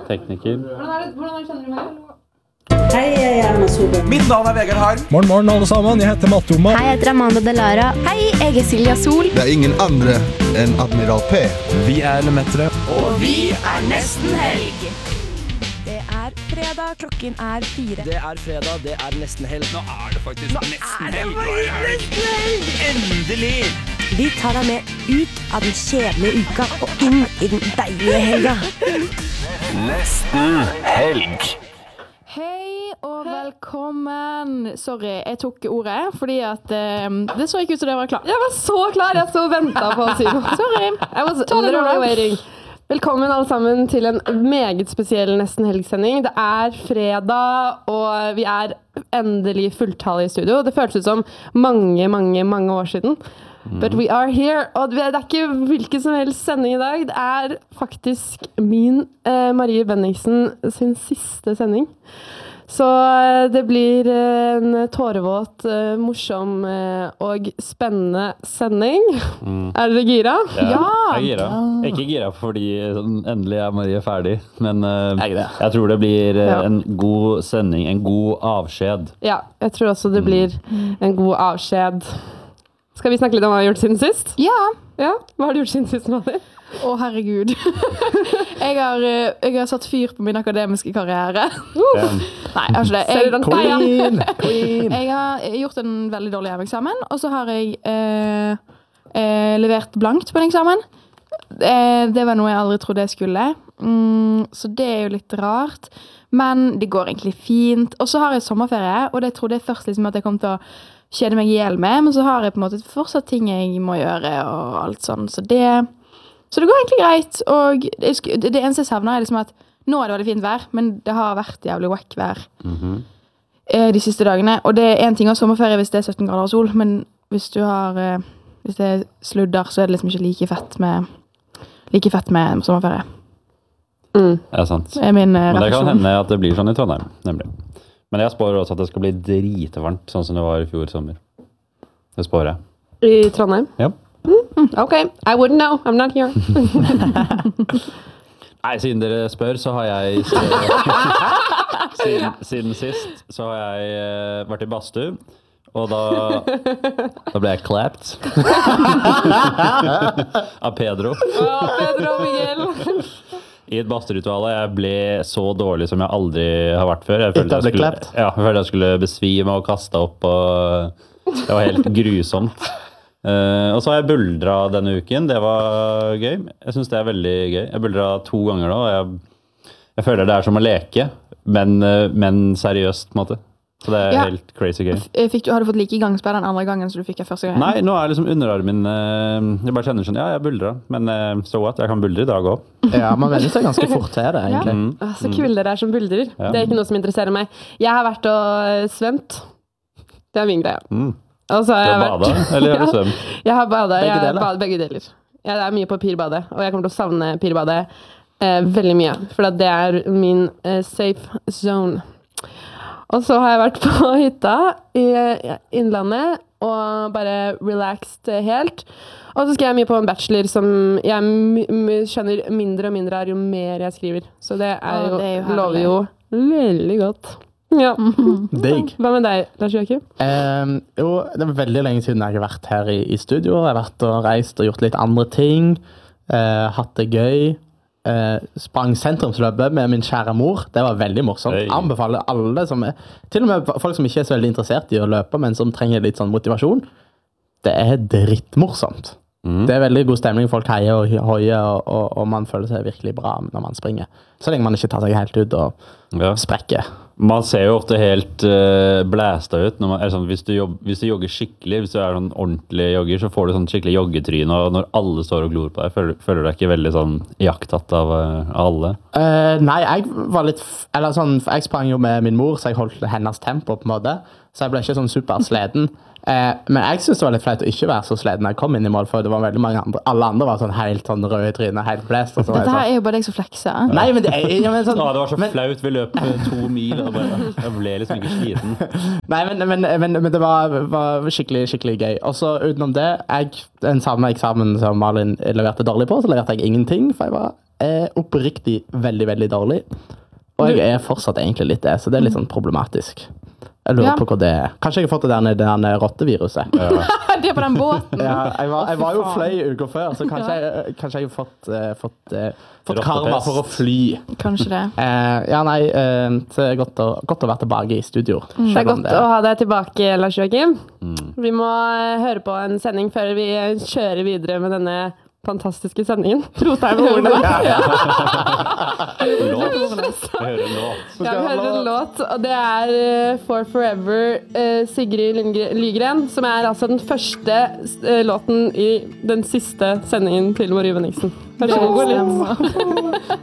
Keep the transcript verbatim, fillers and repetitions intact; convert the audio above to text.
tekniker. Hvordan er det, hvordan kjenner du meg? Hei, jeg er Erna Solberg. Mitt navn er Vegard Harm. Morgen, morgen alle sammen, jeg heter Mattoma. Hei, jeg heter Amanda Delara. Hei, jeg er Silja Sol. Det er ingen andre enn Admiral P. Vi er Lemetere. Og vi er nesten helg. Det er fredag, klokken er fire. Det er fredag, det er nesten helg. Nå er det faktisk Nå nesten er det helg. faktisk nesten helg. Endelig! Vi tar deg med ut av den kjedelige uka og inn i den deilige helga. Nesten helg. Hei og velkommen. Sorry, jeg tok ordet, fordi at um, det så ikke ut som det var klar. Jeg var så klar, jeg så ventet på å si noe. Sorry, I was literally waiting. Velkommen alle sammen til en meget spesiell nesten helgsending. Det er fredag, og vi er endelig fulltallet i studio. Det føles ut som mange, mange, mange år siden. But we are here, og det er ikke hvilken som helst sending i dag. Det er faktisk min eh, Marie Benningsen sin siste sending. Så eh, det blir en tårevåt, eh, morsom eh, og spennende sending. Mm. Er dere gira? Ja, ja. Jeg er gira. Jeg er ikke gira fordi sånn, endelig er Marie ferdig, men eh, jeg, jeg tror det blir eh, ja. en god sending, en god avskjed. Ja, jeg tror også det blir mm. en god avskjed. Skal vi snakke litt om hva vi har gjort siden sist? Ja. Ja, hva har du gjort siden sist, Marie? Å, herregud. jeg, har, jeg har satt fyr på min akademiske karriere. Uh. Nei, jeg har ikke det. Jeg, Queen, queen. jeg har gjort en veldig dårlig hjemmeeksamen, og så har jeg eh, eh, levert blankt på en eksamen. Eh, det var noe jeg aldri trodde jeg skulle. Mm, så det er jo litt rart. Men det går egentlig fint. Og så har jeg sommerferie, og det trodde jeg først liksom at jeg kom til å kjede meg ihjel med, men så har jeg på en måte fortsatt ting jeg må gjøre og alt sånn, så det så det går egentlig greit, og det, det eneste jeg savner er liksom at nå er det veldig fint vær, men det har vært jævlig wack vær mm-hmm. de siste dagene, og det er en ting av sommerferie hvis det er sytten grader og sol, men hvis du har hvis det er sludder, så er det liksom ikke like fett med like fett med sommerferie. Mm. Ja, sant. Det er min men det refleksjon. kan hende at det blir sånn i Trondheim, nemlig. Men jeg spår også at det skal bli dritvarmt, sånn som det var i fjor sommer. Det spår jeg. I Trondheim? Ja. Mm, ok, I wouldn't know. I'm not here. Nei, siden dere spør, så har jeg siden, siden sist så har jeg uh, vært i badstue, og da, da ble jeg clapped av Pedro. Ja, Pedro Miguel. I et badstueritual. Jeg ble så dårlig som jeg aldri har vært før. Jeg følte jeg skulle, ja, jeg følte jeg skulle besvime og kaste opp, og det var helt grusomt. Uh, og så har jeg buldret denne uken. Det var gøy. Jeg synes det er veldig gøy. Jeg buldret to ganger nå, og jeg, jeg føler det er som å leke, men, men seriøst på en måte. Så det er ja. helt crazy gøy. Fikk du, har du fått like gangsperr den andre gangen som du fikk jeg første gang? Nei, nå er liksom underarmen jeg bare kjenner sånn, ja, jeg buldrer, men so what, jeg kan buldre i dag også. Ja, man venner seg ganske fort til det, egentlig. Ja. Mm. Så kul dere er som buldrer. Ja. Det er ikke noe som interesserer meg. Jeg har vært og svømt. Det er min greie. Mm. Altså, du har badet, eller har du svømt? Jeg har badet, begge jeg har deler. badet begge deler. Ja, det er mye på pirbadet, og jeg kommer til å savne pirbadet eh, veldig mye, for det er min eh, safe zone. Og så har jeg vært på hytta i Innlandet og bare relaxed helt. Og så skal jeg mye på en bachelor som jeg m- m- skjønner mindre og mindre av jo mer jeg skriver. Så det, er jo, det er jo lover jo veldig godt. Ja. Digg. Hva med deg, Lars Joakim? Um, jo, det er veldig lenge siden jeg har vært her i, i studio. Jeg har vært og reist og gjort litt andre ting. Uh, hatt det gøy. Uh, sprang sentrumsløpet med min kjære mor. Det var veldig morsomt. Hey. Anbefaler alle som er, til og med folk som ikke er så veldig interessert i å løpe, men som trenger litt sånn motivasjon. Det er drittmorsomt. Mm. Det er veldig god stemning. Folk heier og hoier, og, og, og man føler seg virkelig bra når man springer. Så lenge man ikke tar seg helt ut og ja. sprekker. Man ser jo ofte helt uh, blæsta ut. Når man, er sånn, hvis, du jobb, hvis du jogger skikkelig, hvis du er sånn ordentlig jogger, så får du sånn skikkelig joggetryne, og når alle står og glor på deg, føler, føler du deg ikke veldig sånn jaktatt av uh, alle? Uh, nei, jeg var litt, eller sånn, jeg sprang jo med min mor, så jeg holdt hennes tempo på en måte, så jeg ble ikke sånn super sleden. Eh, men jeg synes det var litt flaut å ikke være så sleden når jeg kom inn i mål, for det var veldig mange andre. Alle andre var sånn helt sånn røde i trynet, helt blæst. Dette her er jo bare deg som flekser. Nei, men det er ja, men sånn, Nå, det var så men, flaut, vi løp to mil, og bare, jeg ble liksom ikke sliten. Nei, men, men, men, men det var, var skikkelig, skikkelig gøy. Og så utenom det, jeg, den samme eksamen som Malin leverte dårlig på, så leverte jeg ingenting, for jeg var er oppriktig veldig, veldig dårlig. Og jeg er fortsatt egentlig litt det, så det er litt sånn problematisk. Jeg lurer Ja. på hva det er. Kanskje jeg har fått det der, det der rotteviruset. Ja. Det er på den båten. Ja, jeg var, jeg Å, fy var jo faen. fløy uker før, så kanskje, jeg, kanskje jeg har fått, uh, fått, uh, fått Rottepest. karma for å fly. Kanskje det. Uh, ja, nei, uh, det er godt å, godt å være tilbake i studio. Det er godt å ha deg tilbake, Lars Joakim. Mm. Vi må eh, høre på en sending før vi kjører videre med denne fantastiske sendingen. Trotheim og ordene. Låt. Vi hører en låt. Ja, vi hører en låt, og det er eh, For Forever, eh, Sigrid Lindgren- Lygren, som er altså den første eh, låten i den siste sendingen til Marie Venniksen. Vær så god, gå litt.